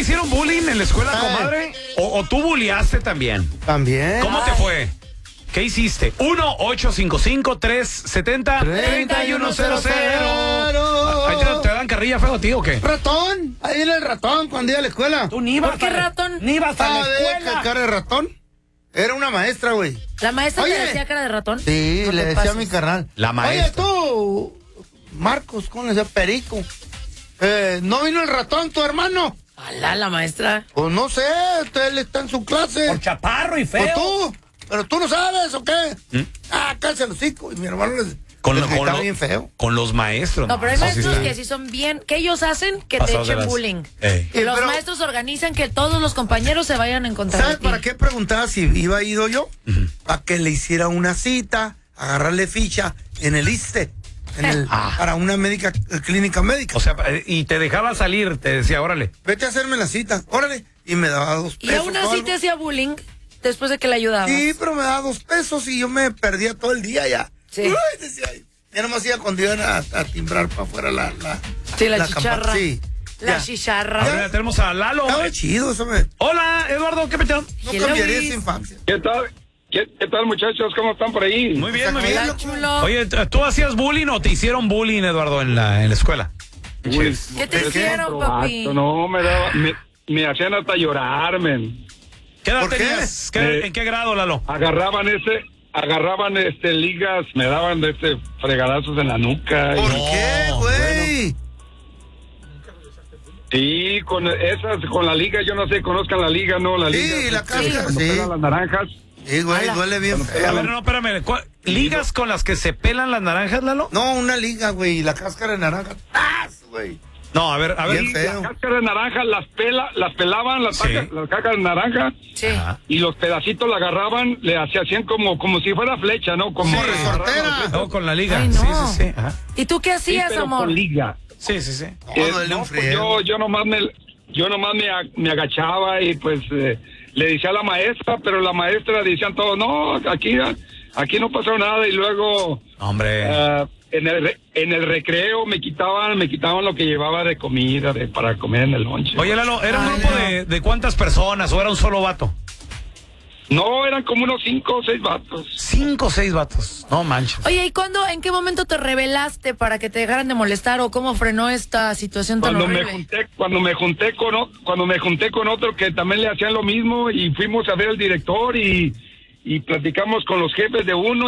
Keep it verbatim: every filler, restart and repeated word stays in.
hicieron bullying en la escuela, Ay. comadre? ¿O, o tú bulleaste también? También. ¿Cómo te fue? ¿Qué hiciste? uno ocho cinco cinco, tres siete cero, tres uno cero cero. ¿Ahí te, te dan carrilla feo, tío, o qué? Ratón. Ahí viene el ratón cuando iba a la escuela. ¿Tú ni ibas ¿Por qué a la- ratón? Ni ibas a la ¿Sabes escuela. qué cara de ratón? Era una maestra, güey. ¿La maestra Oye. te decía cara de ratón? Sí, No le te decía a pases. mi carnal. La maestra. Oye, tú, Marcos, ¿cómo le decía? Perico. Eh, ¿No vino el ratón, tu hermano? Alá, la maestra. Pues no sé, él está en su clase. Por chaparro y Pues feo. tú, pero tú no sabes, ¿o qué? ¿Mm? Ah, cállate el hocico. Y mi hermano les, Con, les lo- con, gritaba lo- bien feo. con los maestros. No, pero hay Eso sí maestros está que sí son bien... ¿Qué ellos hacen? Que te pasados de echen las- bullying. Ey. Eh, Los pero- maestros organizan que todos los compañeros se vayan a encontrar. ¿Sabes a ti. para qué preguntaba si iba ido yo? Para que le hiciera una cita, agarrarle ficha en el ISSSTE, en el, Ah. para una médica, eh, clínica médica. O sea, y te dejaba salir, te decía, órale. Vete a hacerme la cita, órale. Y me daba dos Y pesos. aún o así algo. te hacía bullying después de que le ayudabas. Sí, pero me daba dos pesos y yo me perdía todo el día ya. Sí. Uy, decía, ya nomás iba cuando iban a, a timbrar para afuera la, la, Sí, la, campa- chicharra. Sí. La Ya. chicharra. Ahora tenemos a Lalo. Estaba Eh, chido, eso me. Hola, Eduardo, ¿qué petón? No Hello, cambiaría Luis. esa infancia. ¿Qué tal? ¿Qué, qué tal, muchachos? ¿Cómo están por ahí? Muy bien, muy bien. Hola, chulo. Oye, ¿tú hacías bullying o te hicieron bullying, Eduardo, en la, en la escuela? Uy, ¿Qué te es hicieron, otro papi? vato, No, me daba, me, me hacían hasta llorar, men. ¿Qué edad ¿Por qué? tenías? ¿Qué- Eh, ¿En qué grado, Lalo? Agarraban ese, agarraban este ligas, me daban de este fregadazos en la nuca. ¿Por y, qué, güey? y con esas, con la liga, yo no sé, conozcan la liga, ¿no? La Sí, liga. la este, cáscara, cuando sí. pelan las naranjas. Sí, güey, Ala. duele bien A feo. ver, no, espérame. ¿cuál- ¿Ligas con las que se pelan las naranjas, Lalo? No, una liga, güey, y la cáscara de naranja. ¡Tas, güey! No, a ver, a ver. Bien feo. Las cáscaras de naranja las pela, las pelaban, las, Sí. pacas- las cáscaras de naranja. Sí. Ajá. Y los pedacitos la agarraban, le hacían como, como si fuera flecha, ¿no? Como Sí, resortera. No, con la liga. Ay, Sí, no. sí, sí. Ajá. ¿Y tú qué Sí, hacías, pero amor? con liga. Sí, sí, sí. No, Eh, duele no, un pues friego. yo, yo nomás me, yo nomás me, a- me agachaba y pues eh, le decía a la maestra, pero la maestra decían todo, no, aquí, aquí no pasó nada y luego Hombre. ah, en el re- en el recreo me quitaban, me quitaban lo que llevaba de comida de, para comer en el lonche. Oye, Lalo, ¿era un Ay, grupo no. de, de cuántas personas o era un solo vato? No, eran como unos cinco o seis vatos. Cinco o seis vatos. No manches. Oye, ¿y cuándo, en qué momento te rebelaste para que te dejaran de molestar o cómo frenó esta situación tan Cuando me horrible? junté, cuando me junté con o- cuando me junté con otro que también le hacían lo mismo y fuimos a ver al director y, y platicamos con los jefes de uno